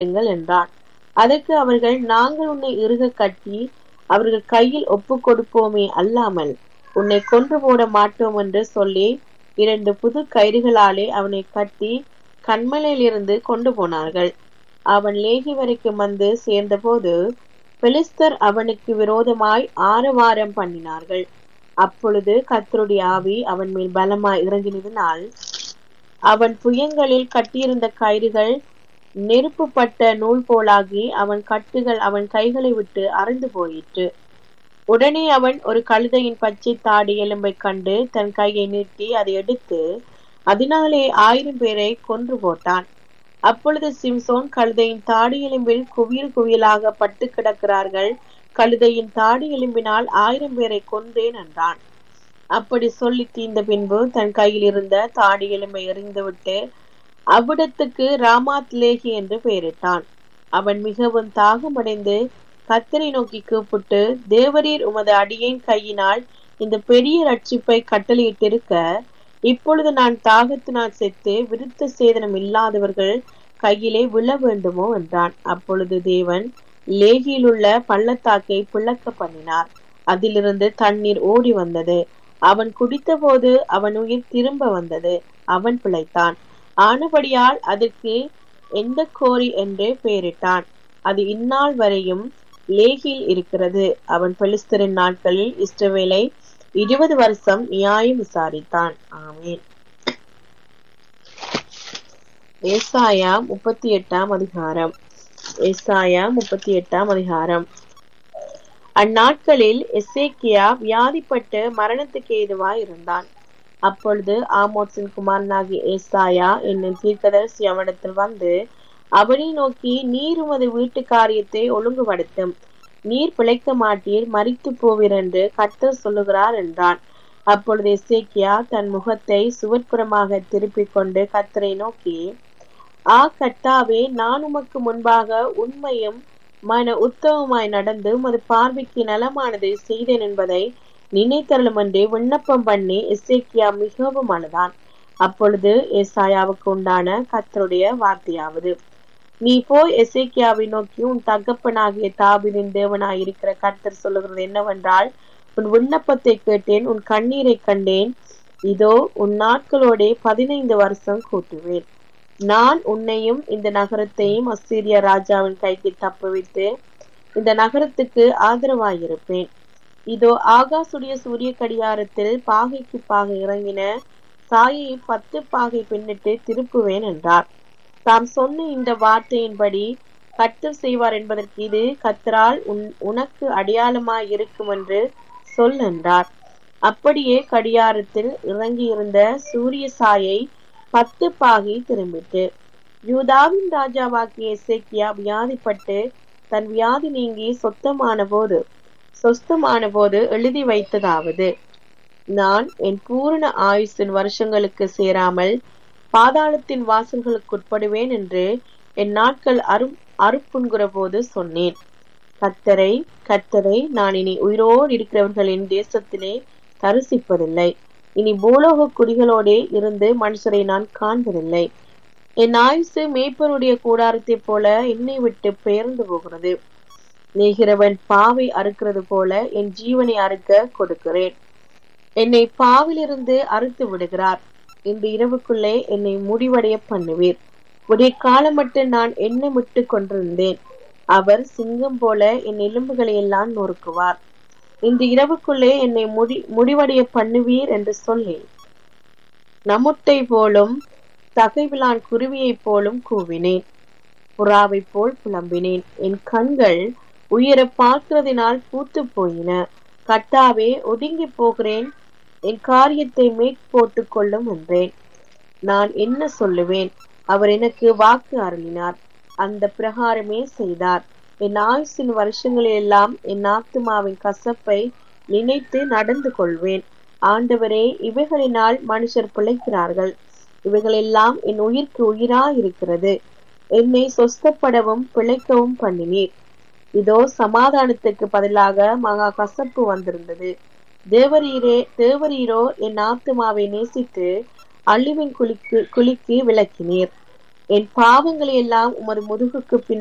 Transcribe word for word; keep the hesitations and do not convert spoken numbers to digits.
என்றான். அதற்கு அவர்கள், நாங்கள் உன்னை இறுக கட்டி அவர்கள் கையில் ஒப்பு கொடுப்போமே அல்லாமல் உன்னை கொன்று போட மாட்டோம் என்று சொல்லி இரண்டு புது கயிறுகளாலே அவனை கட்டி கன்மலையிலிருந்து கொண்டு போனார்கள். அவன் லேகி வரைக்கும் வந்து சேர்ந்தபோது பெலிஸ்தர் அவனுக்கு விரோதமாய் ஆரவாரம் பண்ணினார்கள். அப்பொழுது கர்த்தருடைய ஆவி அவன் மேல் பலமாய் இறங்கினதினால் அவன் புயங்களில் கட்டியிருந்த கயிறுகள் நெருப்புப்பட்ட நூல் போலாகி அவன் கட்டுகள் அவன் கைகளை விட்டு அறுந்து போயிற்று. உடனே அவன் ஒரு கழுதையின் பச்சை தாடி எலும்பை கண்டு தன் கையை நீட்டி அதை எடுத்து அதனாலே ஆயிரம் பேரை கொன்று போட்டான். அப்பொழுது சிம்சோன், கழுதையின் தாடி எலும்பில் குவியல் குவியலாக பட்டு கிடக்கிறார்கள், கழுதையின் தாடி எலும்பினால் ஆயிரம் பேரை கொன்றேன் என்றான். அப்படி சொல்லி தீர்ந்த பின்பு தன் கையில் இருந்த தாடி எலும்பை எறிந்துவிட்டு அவ்விடத்துக்கு ராமாத் லேகி என்று பெயரிட்டான். அவன் மிகவும் தாகமடைந்து கர்த்தரை நோக்கி கூப்பிட்டு, தேவரீர் உமது அடியேன் கையினால் இந்த பெரிய ரட்சிப்பை கட்டளையிட்டிருக்க இப்பொழுது நான் தாகத்தினால் செத்து விருத்த சேதனம் இல்லாதவர்கள் கையிலே விழ வேண்டுமோ என்றான். அப்பொழுது தேவன் லேகியில் உள்ள பள்ளத்தாக்கை பிளக்க பண்ணினார். அதிலிருந்து தண்ணீர் ஓடி வந்தது. அவன் குடித்த போது அவன் உயிர் திரும்ப வந்தது. அவன் பிழைத்தான். ஆனபடியால் அதற்கு எந்த கோரி என்று பெயரிட்டான். அது இந்நாள் வரையும் லேகியில் இருக்கிறது. அவன் பெலிஸ்தரின் நாட்களில் இஸ்ரவேலை இருபது வருஷம் நியாயம் விசாரித்தான். ஆமென். ஏசாயா முப்பத்தி எட்டாம் அதிகாரம். ஏசாயா முப்பத்தி எட்டாம் அதிகாரம். அந்நாட்களில் எசேக்கியா வியாதிப்பட்டு மரணத்துக்கு ஏதுவாய் இருந்தான். அப்பொழுது ஆமோத்சின் குமாரனாகி ஏசாயா என்னும் தீர்க்கதரிசி அவனிடத்தில் வந்து அவனை நோக்கி, நீர் உமது வீட்டு காரியத்தை ஒழுங்குபடுத்தும், நீர் பிழைக்க மாட்டீர், மரித்து போவீர் என்று கர்த்தர் சொல்லுகிறார் என்றான். அப்பொழுது எசேக்கியா தன் முகத்தை சுவர்ப்புறமாக திருப்பிக் கொண்டு கர்த்தரை நோக்கி, ஆ கர்த்தாவே, நான் உமக்கு முன்பாக உண்மையும் மன உத்தமமாய் நடந்து உமது பார்வைக்கு நலமானதை செய்தேன் என்பதை நினைத்தருளும் என்று விண்ணப்பம் பண்ணி எசேக்கியா மிகவும் அழுதான். அப்பொழுது ஏசாயாவுக்கு உண்டான கர்த்தருடைய வார்த்தையாவது, நீ போய் எசேக்கியாவை நோக்கி, உன் தகப்பனாகிய தாவீதின் தேவனாய் இருக்கிற கர்த்தர் சொல்லுகிறது என்னவென்றால், உன் விண்ணப்பத்தை கேட்டேன், உன் கண்ணீரை கண்டேன். இதோ உன் நாட்களோட பதினைந்து வருஷம் கூட்டுவேன். நான் உன்னையும் இந்த நகரத்தையும் அசீரியா ராஜாவின் கைக்கு தப்புவித்து இந்த நகரத்துக்கு ஆதரவாயிருப்பேன். இதோ ஆகாசுடைய சூரிய கடியாரத்தில் பாகைக்கு பாகை இறங்கின சாயை பத்து பாகை பின்னிட்டு திருப்புவேன் என்றார். தாம் சொன்ன இந்த வார்த்தையின்படி கர்த்தர் செய்வார் என்பதற்கு இது கர்த்தரால் உன் உனக்கு அடையாளமாய் இருக்கும் என்று சொல் என்றார். அப்படியே கடியாரத்தில் இறங்கியிருந்த சூரிய சாயை பத்து பாகை திரும்பிட்டு. யூதாவின் ராஜாவாகிய எசேக்கியா வியாதிப்பட்டு தன் வியாதி நீங்கி சொத்தமான போது சொஸ்தமான போது எழுதி வைத்ததாவது, நான் என் பூரண ஆயுசின் வருஷங்களுக்கு சேராமல் பாதாளத்தின் வாசல்களுக்கு உட்படுவேன் என்று என் நாட்கள் அரு அறுப்புண்கிற போது சொன்னேன். கர்த்தரை கர்த்தரை நான் இனி உயிரோடு இருக்கிறவர்களின் தேசத்திலே தரிசிப்பதில்லை. இனி பூலோக குடிகளோடே இருந்து மனுஷரை நான் காண்பதில்லை. என் ஆயுசு மேய்ப்பனுடைய கூடாரத்தை போல என்னை விட்டு பெயர்ந்து போகிறது. நெய்கிறவன் பாவை அறுக்கிறது போல என் ஜீவனை அறுக்க கொடுக்கிறேன். என்னை பாவிலிருந்து அறுத்து விடுகிறார். இன்று இரவுக்குள்ளே என்னை முடிவடைய பண்ணுவீர். உடைய காலம் மட்டும் நான் எண்ணமிட்டு கொண்டிருந்தேன். அவர் சிங்கம் போல என் எலும்புகளை எல்லாம் நொறுக்குவார். இந்த இரவுக்குள்ளே என்னை முடி முடிவடைய பண்ணுவீர் என்று சொல்லி நமுட்டை போலும் தகைவிலான் குருவியை போலும் கூவினேன். புறாவை போல் புலம்பினேன். என் கண்கள் உயர பார்க்கிறதினால் பூத்து போயின. கர்த்தாவே, ஒதுங்கி போகிறேன், என் காரியத்தை மேற் போட்டு கொள்ளும் என்றேன். நான் என்ன சொல்லுவேன்? அவர் எனக்கு வாக்கு அருளினார், அந்த பிரகாரமே செய்தார். என் ஆயுசின் வருஷங்களில் எல்லாம் என் ஆத்துமாவின் கசப்பை நினைத்து நடந்து கொள்வேன். ஆண்டவரே, இவைகளினால் மனுஷர் பிழைக்கிறார்கள். இவைகளெல்லாம் என் உயிர்க்கு உயிராயிருக்கிறது. என்னை சொஸ்தப்படவும் பிழைக்கவும் பண்ணினீர். இதோ சமாதானத்துக்கு பதிலாக மகா கசப்பு வந்திருந்தது. தேவரீரே தேவரீரோ என் ஆத்துமாவை நேசித்து அழிவின் குழிக்கு குழிக்கு விளக்கினீர். என் பாவங்களை எல்லாம் உமது முதுகுக்கு பின்